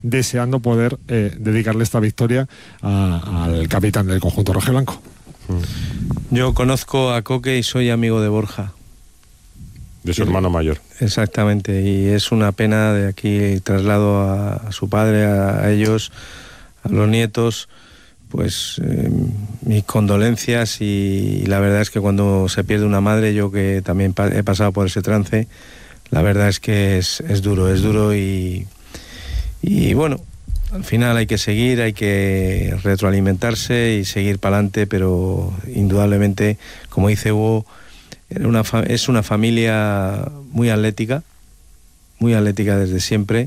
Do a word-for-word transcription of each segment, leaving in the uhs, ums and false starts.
deseando poder eh, dedicarle esta victoria a, al capitán del conjunto rojiblanco. Yo conozco a Coque y soy amigo de Borja. De su hermano mayor. Exactamente, y es una pena. De aquí traslado a, a su padre, a, a ellos, a los nietos, pues eh, mis condolencias, y, y la verdad es que cuando se pierde una madre, yo que también pa- he pasado por ese trance, la verdad es que es, es duro, es duro y, y bueno, al final hay que seguir, hay que retroalimentarse y seguir para adelante, pero indudablemente, como dice Hugo, era una fa- es una familia muy atlética, muy atlética desde siempre,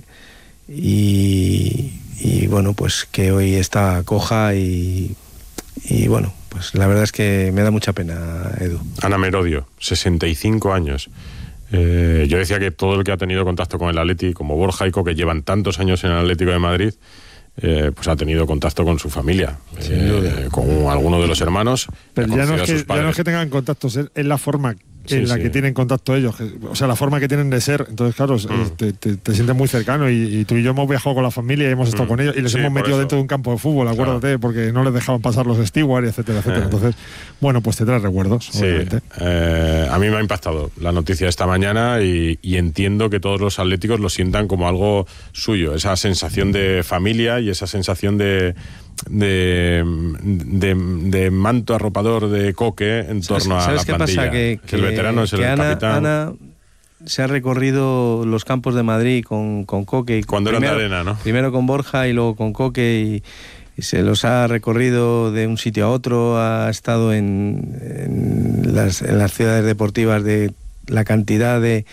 y, y bueno, pues que hoy está coja y, y bueno, pues la verdad es que me da mucha pena, Edu. Ana Merodio, sesenta y cinco años. Eh, yo decía que todo el que ha tenido contacto con el Atleti, como Borja y Coque, que llevan tantos años en el Atlético de Madrid, eh, pues ha tenido contacto con su familia, eh, con alguno de los hermanos. Pero ya no, es que, ya no es que tengan contactos, es, es la forma Sí, en la sí. que tienen contacto ellos, que, o sea, la forma que tienen de ser. Entonces, claro, mm. te, te, te sientes muy cercano, y, y tú y yo hemos viajado con la familia y hemos estado mm. con ellos y les sí, hemos metido dentro de un campo de fútbol, acuérdate, claro. porque no les dejaban pasar los stewards, etcétera, etcétera. Eh. Entonces, bueno, pues te trae recuerdos, sí. obviamente. Eh, a mí me ha impactado la noticia esta mañana, y, y entiendo que todos los atléticos lo sientan como algo suyo, esa sensación de familia y esa sensación de De, de, de manto arropador de Coque en torno a la ¿Sabes qué plantilla. pasa? Que, que el veterano es el Ana, capitán. Ana se ha recorrido los campos de Madrid con, con Coque. Y Cuando primero, era en arena, ¿no? Primero con Borja y luego con Coque, y, y se los ha recorrido de un sitio a otro. Ha estado en, en, las, en las ciudades deportivas, de la cantidad de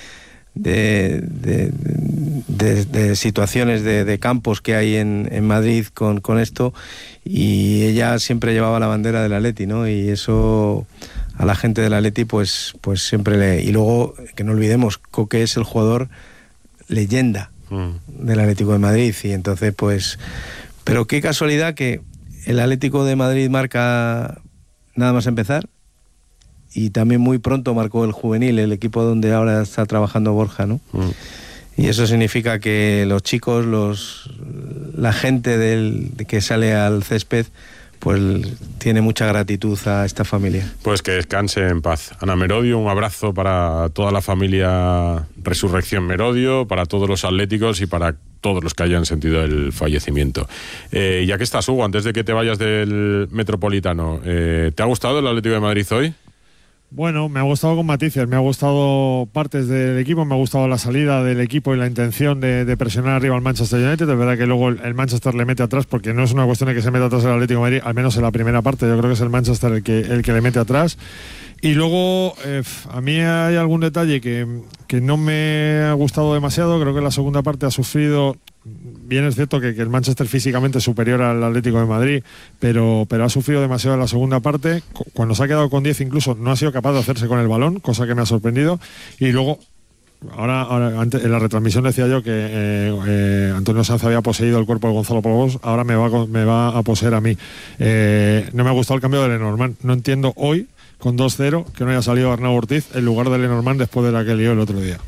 De, de, de, de situaciones de, de campos que hay en, en Madrid con, con esto, y ella siempre llevaba la bandera del Atleti, ¿no? Y eso a la gente del Atleti pues, pues siempre le... Y luego, que no olvidemos, Coque es el jugador leyenda mm. del Atlético de Madrid, y entonces pues... Pero qué casualidad que el Atlético de Madrid marca nada más empezar, y también muy pronto marcó el juvenil, el equipo donde ahora está trabajando Borja, ¿no? Mm. Y eso significa que los chicos, los la gente del, que sale al césped, pues tiene mucha gratitud a esta familia. Pues que descanse en paz. Ana Merodio, un abrazo para toda la familia Resurrección Merodio, para todos los atléticos y para todos los que hayan sentido el fallecimiento. Eh, ya que estás, Hugo, antes de que te vayas del Metropolitano, eh, ¿te ha gustado el Atlético de Madrid hoy? Bueno, me ha gustado con matices, me ha gustado partes del equipo, me ha gustado la salida del equipo y la intención de, de presionar arriba al Manchester United. Es verdad que luego el, el Manchester le mete atrás, porque no es una cuestión de que se meta atrás el Atlético de Madrid, al menos en la primera parte. Yo creo que es el Manchester el que, el que le mete atrás. Y luego, eh, a mí hay algún detalle que, que no me ha gustado demasiado. Creo que la segunda parte ha sufrido... Bien es cierto que, que el Manchester físicamente es superior al Atlético de Madrid, pero, pero ha sufrido demasiado en la segunda parte. Cuando se ha quedado con diez incluso no ha sido capaz de hacerse con el balón, cosa que me ha sorprendido. Y luego, ahora, ahora antes, en la retransmisión decía yo que eh, eh, Antonio Sanz había poseído el cuerpo de Gonzalo Pogos, ahora me va, me va a poseer a mí. Eh, no me ha gustado el cambio de Lenormand. No entiendo hoy, con dos cero, que no haya salido Arnau Ortiz en lugar de Lenormand después de la que lió el otro día.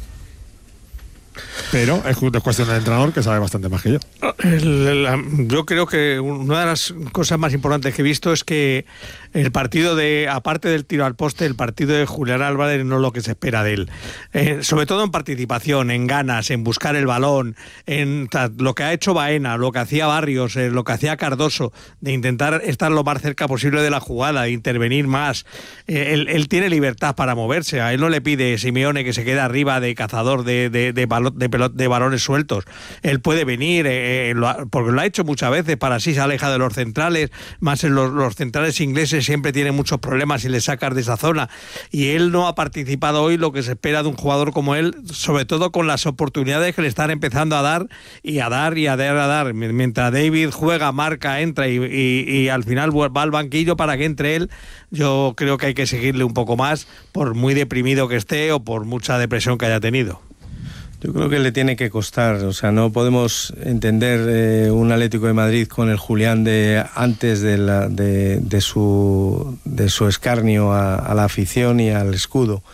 Pero es cuestión del entrenador, que sabe bastante más que yo. El, la, yo creo que una de las cosas más importantes que he visto es que el partido de, aparte del tiro al poste, el partido de Julián Álvarez no es lo que se espera de él. Eh, sobre todo en participación, en ganas, en buscar el balón, en lo que ha hecho Baena, lo que hacía Barrios, eh, lo que hacía Cardoso, de intentar estar lo más cerca posible de la jugada, de intervenir más. Eh, él, él tiene libertad para moverse, a él no le pide Simeone que se quede arriba de cazador de, de, de, balón, de, pelot, de balones sueltos. Él puede venir, eh, lo ha, porque lo ha hecho muchas veces, para así se aleja de los centrales, más en los, los centrales ingleses siempre tienen muchos problemas y le sacas de esa zona, y él no ha participado hoy lo que se espera de un jugador como él, sobre todo con las oportunidades que le están empezando a dar y a dar y a dar a dar, mientras David juega, marca, entra y, y, y al final va al banquillo para que entre él. Yo creo que hay que seguirle un poco más, por muy deprimido que esté o por mucha depresión que haya tenido. Yo creo que le tiene que costar, o sea, no podemos entender eh, un Atlético de Madrid con el Julián de antes de, la, de, de, su, de su escarnio a, a la afición y al escudo.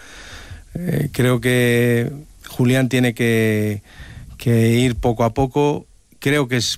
Eh, creo que Julián tiene que, que ir poco a poco, creo que es